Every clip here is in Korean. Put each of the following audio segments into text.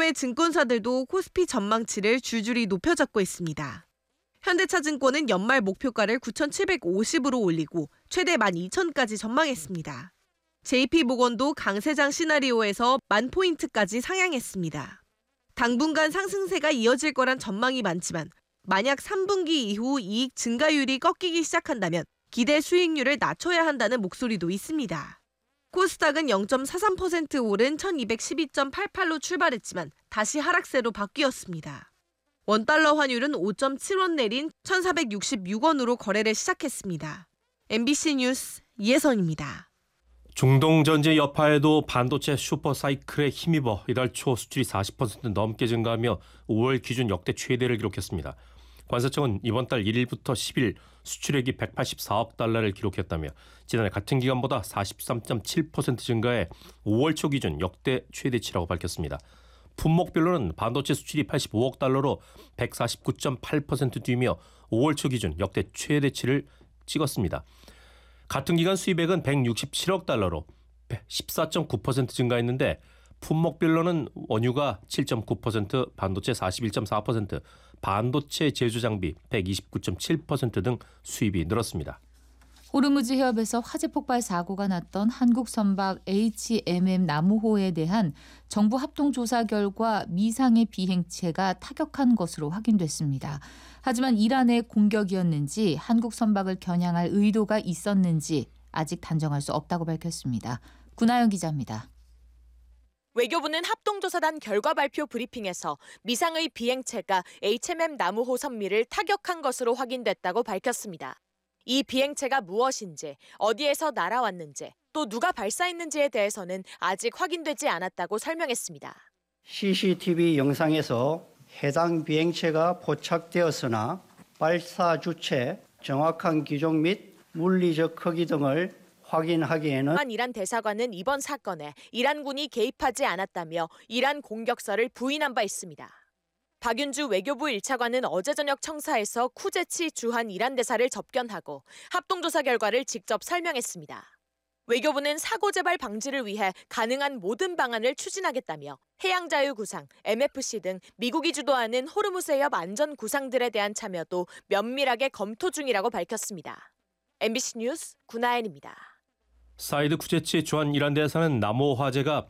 국내 증권사들도 코스피 전망치를 줄줄이 높여잡고 있습니다. 현대차증권은 연말 목표가를 9,750으로 올리고 최대 12,000까지 전망했습니다. JP모건도 강세장 시나리오에서 10,000포인트까지 상향했습니다. 당분간 상승세가 이어질 거란 전망이 많지만 만약 3분기 이후 이익 증가율이 꺾이기 시작한다면 기대 수익률을 낮춰야 한다는 목소리도 있습니다. 코스닥은 0.43% 오른 1212.88로 출발했지만 다시 하락세로 바뀌었습니다. 원달러 환율은 5.7원 내린 1,466원으로 거래를 시작했습니다. MBC 뉴스 이혜선입니다. 중동 전제 여파에도 반도체 슈퍼사이클에 힘입어 이달 초 수출이 40% 넘게 증가하며 5월 기준 역대 최대를 기록했습니다. 관세청은 이번 달 1일부터 10일 수출액이 184억 달러를 기록했다며 지난해 같은 기간보다 43.7% 증가해 5월 초 기준 역대 최대치라고 밝혔습니다. 품목별로는 반도체 수출이 85억 달러로 149.8% 뛰며 5월 초 기준 역대 최대치를 찍었습니다. 같은 기간 수입액은 167억 달러로 14.9% 증가했는데 품목별로는 원유가 7.9%, 반도체 41.4%, 반도체 제조 장비 129.7% 등 수입이 늘었습니다. 호르무즈 해협에서 화재 폭발 사고가 났던 한국 선박 HMM 나무호에 대한 정부 합동 조사 결과 미상의 비행체가 타격한 것으로 확인됐습니다. 하지만 이란의 공격이었는지 한국 선박을 겨냥할 의도가 있었는지 아직 단정할 수 없다고 밝혔습니다. 구나연 기자입니다. 외교부는 합동조사단 결과 발표 브리핑에서 미상의 비행체가 HMM 나무호 선미를 타격한 것으로 확인됐다고 밝혔습니다. 이 비행체가 무엇인지, 어디에서 날아왔는지, 또 누가 발사했는지에 대해서는 아직 확인되지 않았다고 설명했습니다. CCTV 영상에서 해당 비행체가 포착되었으나 발사 주체, 정확한 기종 및 물리적 크기 등을 확인하기에는 이란 대사관은 이번 사건에 이란군이 개입하지 않았다며 이란 공격설을 부인한 바 있습니다. 박윤주 외교부 1차관은 어제 저녁 청사에서 쿠제치 주한 이란 대사를 접견하고 합동조사 결과를 직접 설명했습니다. 외교부는 사고 재발 방지를 위해 가능한 모든 방안을 추진하겠다며 해양자유구상, MFC 등 미국이 주도하는 호르무즈 해협 안전 구상들에 대한 참여도 면밀하게 검토 중이라고 밝혔습니다. MBC 뉴스 구나연입니다. 사이드 쿠제치 주한 이란 대사는 나무 화재가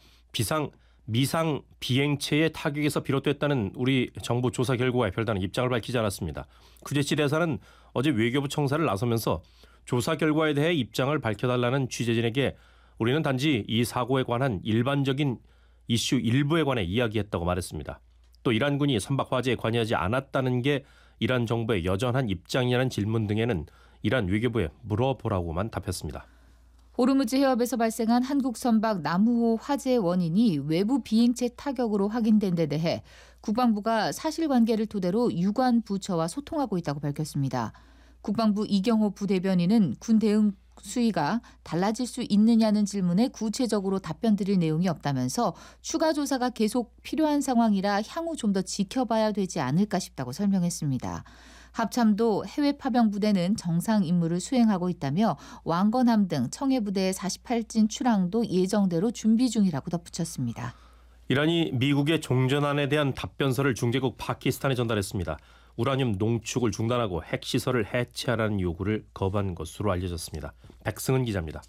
미상 비행체의 타격에서 비롯됐다는 우리 정부 조사 결과에 별다른 입장을 밝히지 않았습니다. 쿠제치 대사는 어제 외교부 청사를 나서면서 조사 결과에 대해 입장을 밝혀달라는 취재진에게 우리는 단지 이 사고에 관한 일반적인 이슈 일부에 관해 이야기했다고 말했습니다. 또 이란군이 선박 화재에 관여하지 않았다는 게 이란 정부의 여전한 입장이라는 질문 등에는 이란 외교부에 물어보라고만 답했습니다. 호르무즈 해협에서 발생한 한국 선박 나무호 화재의 원인이 외부 비행체 타격으로 확인된 데 대해 국방부가 사실관계를 토대로 유관 부처와 소통하고 있다고 밝혔습니다. 국방부 이경호 부대변인은 군 대응 수위가 달라질 수 있느냐는 질문에 구체적으로 답변 드릴 내용이 없다면서 추가 조사가 계속 필요한 상황이라 향후 좀 더 지켜봐야 되지 않을까 싶다고 설명했습니다. 합참도 해외 파병 부대는 정상 임무를 수행하고 있다며 왕건함 등 청해부대의 48진 출항도 예정대로 준비 중이라고 덧붙였습니다. 이란이 미국의 종전안에 대한 답변서를 중재국 파키스탄에 전달했습니다. 우라늄 농축을 중단하고 핵시설을 해체하라는 요구를 거부한 것으로 알려졌습니다. 백승은 기자입니다.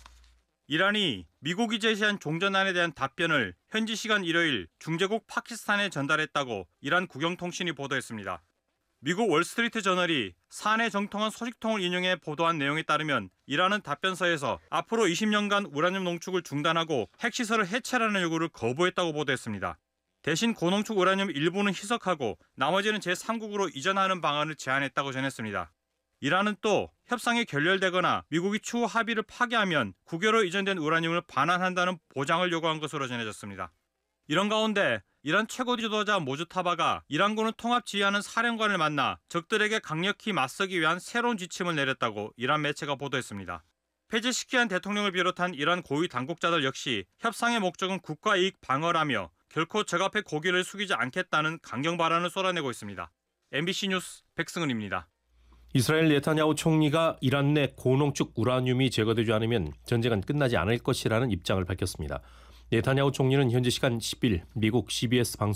이란이 미국이 제시한 종전안에 대한 답변을 현지 시간 일요일 중재국 파키스탄에 전달했다고 이란 국영통신이 보도했습니다. 미국 월스트리트 저널이 사내 정통한 소식통을 인용해 보도한 내용에 따르면 이란은 답변서에서 앞으로 20년간 우라늄 농축을 중단하고 핵시설을 해체하라는 요구를 거부했다고 보도했습니다. 대신 고농축 우라늄 일부는 희석하고 나머지는 제3국으로 이전하는 방안을 제안했다고 전했습니다. 이란은 또 협상이 결렬되거나 미국이 추후 합의를 파기하면 국외로 이전된 우라늄을 반환한다는 보장을 요구한 것으로 전해졌습니다. 이런 가운데 이란 최고 지도자 모주타바가 이란군을 통합 지휘하는 사령관을 만나 적들에게 강력히 맞서기 위한 새로운 지침을 내렸다고 이란 매체가 보도했습니다. 폐지시키는 대통령을 비롯한 이란 고위 당국자들 역시 협상의 목적은 국가 이익 방어라며 결코 적 앞에 고개를 숙이지 않겠다는 강경 발언을 쏟아내고 있습니다. MBC 뉴스 백승은입니다. 이스라엘 네타냐후 총리가 이란 내 고농축 우라늄이 제거되지 않으면 전쟁은 끝나지 않을 것이라는 입장을 밝혔습니다. 네타냐후 총리는 현지 시간 10일 미국 CBS 방송